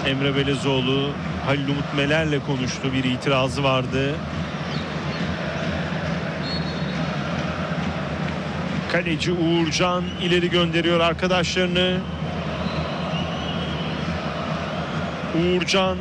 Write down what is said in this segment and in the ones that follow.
Emre Belezoğlu Halil Umut Meler'le konuştu. Bir itirazı vardı. Kaleci Uğurcan ileri gönderiyor arkadaşlarını. Uğurcan.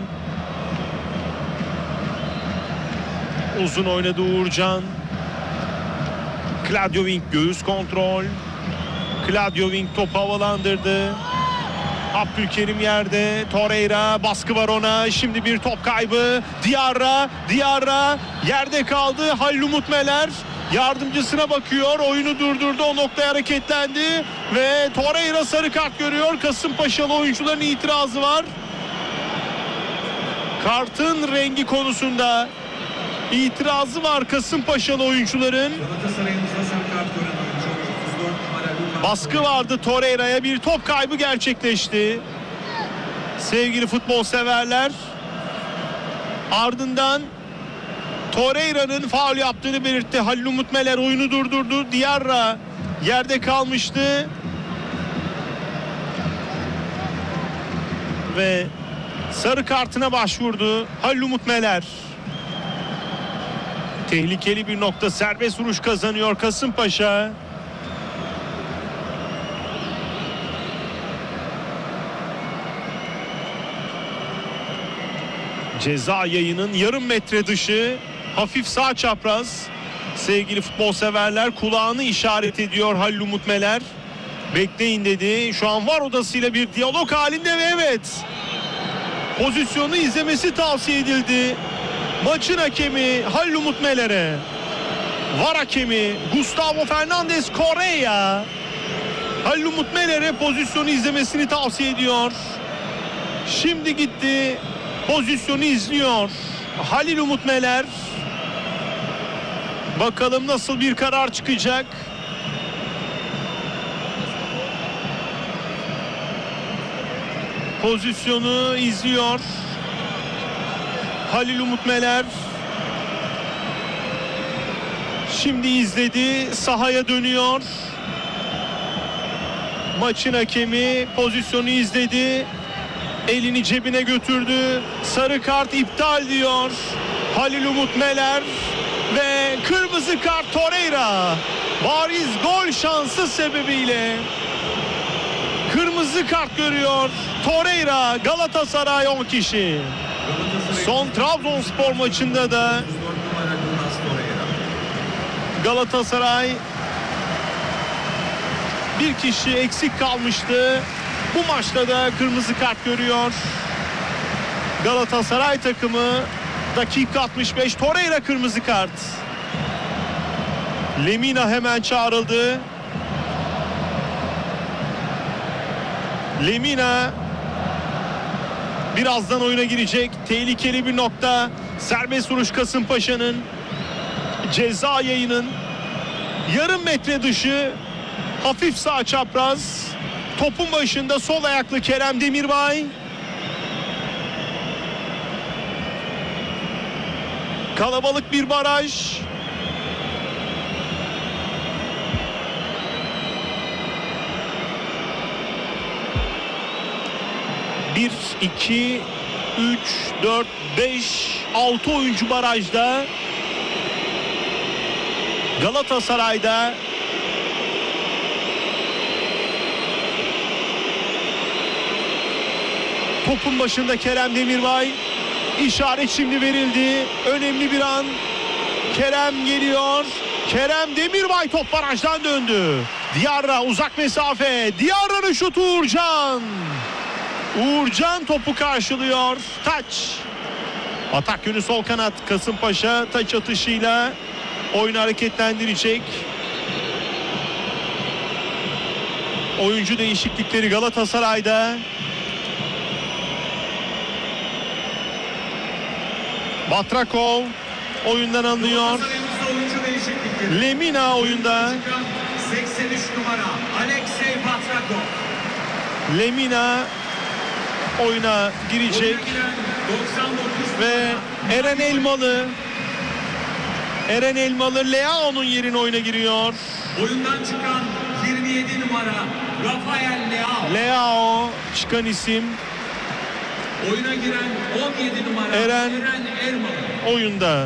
Uzun oynadı Uğurcan. Claudio Wink göğüs kontrol. Claudio Wink topu havalandırdı. Abdülkerim yerde. Torreira baskı var ona. Şimdi bir top kaybı. Diarra yerde kaldı. Halil Umut Meler yardımcısına bakıyor. Oyunu durdurdu. O noktaya hareketlendi. Ve Torreira sarı kart görüyor. Kasımpaşalı oyuncuların itirazı var. Kartın rengi konusunda itirazı var Kasımpaşalı oyuncuların. Baskı vardı Torreira'ya, bir top kaybı gerçekleşti. Sevgili futbol severler. Ardından Torreira'nın faul yaptığını belirtti. Halil Umut Meler oyunu durdurdu. Diarra yerde kalmıştı. Ve sarı kartına başvurdu Halil Umut Meler. Tehlikeli bir nokta, serbest vuruş kazanıyor Kasımpaşa. Ceza yayının yarım metre dışı, hafif sağ çapraz. Sevgili futbol severler, kulağını işaret ediyor Halil Umut Meler. Bekleyin dedi. Şu an VAR odasıyla bir diyalog halinde ve evet, pozisyonu izlemesi tavsiye edildi. Maçın hakemi Halil Umut Meler'e. VAR hakemi Gustavo Fernandes Correa Halil Umut Meler'e pozisyonu izlemesini tavsiye ediyor. Şimdi gitti, pozisyonu izliyor Halil Umut Meler. Bakalım nasıl bir karar çıkacak. Pozisyonu izliyor Halil Umut Meler. Şimdi izledi, sahaya dönüyor. Maçın hakemi pozisyonu izledi. Elini cebine götürdü. Sarı kart iptal diyor Halil Umut Meler. Ve kırmızı kart Torreira. Bariz gol şansı sebebiyle kırmızı kart görüyor Torreira. Galatasaray 10 kişi. Son Trabzonspor maçında da Galatasaray bir kişi eksik kalmıştı. Bu maçta da kırmızı kart görüyor Galatasaray takımı. Dakika 65, Torreira kırmızı kart. Lemina hemen çağrıldı. Lemina birazdan oyuna girecek. Tehlikeli bir nokta. Serbest vuruş Kasımpaşa'nın. Ceza yayının yarım metre dışı, hafif sağ çapraz. Topun başında sol ayaklı Kerem Demirbay. Kalabalık bir baraj. Bir, iki, üç, dört, beş, 6 oyuncu barajda. Galatasaray'da topun başında Kerem Demirbay. İşaret şimdi verildi. Önemli bir an. Kerem geliyor. Kerem Demirbay, top barajdan döndü. Diarra uzak mesafe. Diarra'nın şutu Uğurcan. Uğurcan topu karşılıyor. Taç. Atak yönü sol kanat. Kasımpaşa taç atışıyla oyunu hareketlendirecek. Oyuncu değişiklikleri Galatasaray'da. Batrakov oyundan alınıyor. Lemina oyunda. 83 numara Alexey Batrakov. Lemina oyuna girecek. Ve Eren Elmalı Leao'nun yerine oyuna giriyor. Oyundan çıkan 27 numara Rafael Leao. Leao çıkan isim. Oyuna giren 17 numara Eren Ermal. oyunda.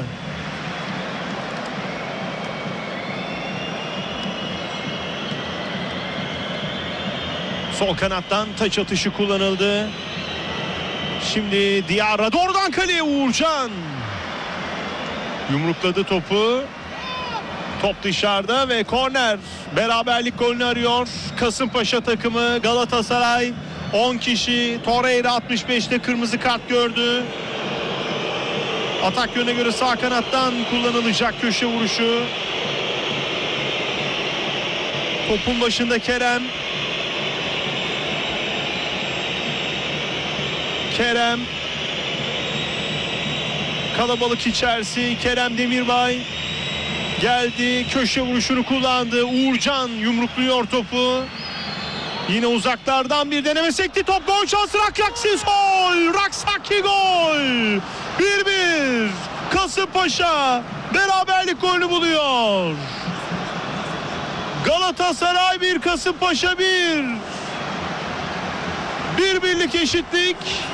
Sol kanattan taç atışı kullanıldı. Şimdi Diarra doğrudan kaleye Uğurcan. Yumrukladı topu. Top dışarıda ve korner. Beraberlik golünü arıyor Kasımpaşa takımı. Galatasaray 10 kişi. Torreira 65'te kırmızı kart gördü. Atak yönüne göre sağ kanattan kullanılacak köşe vuruşu. Topun başında Kerem. Kerem. Kalabalık içerisi. Kerem Demirbay geldi. Köşe vuruşunu kullandı. Uğurcan yumrukluyor topu. Yine uzaklardan bir deneme sekti. Top gol şansı. Raksakisiz gol. Raksaki gol. 1-1. Kasımpaşa beraberlik golünü buluyor. Galatasaray 1, Kasımpaşa 1. 1-1'lik eşitlik.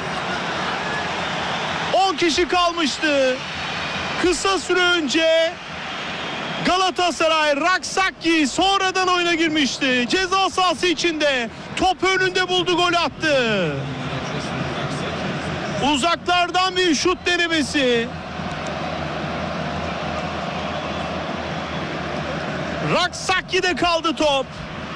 10 kişi kalmıştı. Kısa süre önce Galatasaray Raksaki sonradan oyuna girmişti. Ceza sahası içinde top önünde buldu, gol attı. Uzaklardan bir şut denemesi. Raksaki'de kaldı top.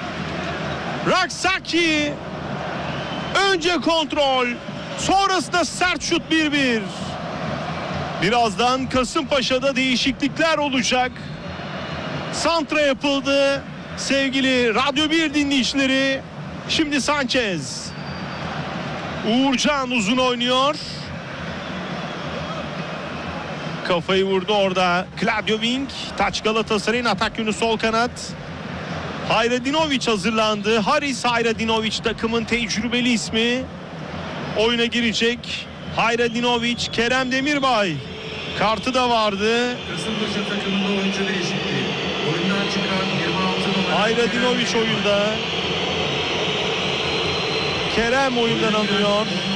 Raksaki önce kontrol, sonrasında sert şut. 1-1. Birazdan Kasımpaşa'da değişiklikler olacak. Santra yapıldı sevgili Radyo 1 dinleyicileri. Şimdi Sanchez. Uğurcan uzun oynuyor. Kafayı vurdu orada Claudio Wing. Taç Galatasaray'ın atak yönü sol kanat. Hayradinovic hazırlandı. Haris Hayradinovic takımın tecrübeli ismi. Oyuna girecek. Hayradinovic, Kerem Demirbay. Kartı da vardı. Kasımpaşa takımında oyuncu değişikliği. Oyundan çıkan 26 numara Hayradinovic oyunda. Kerem oyundan alıyor.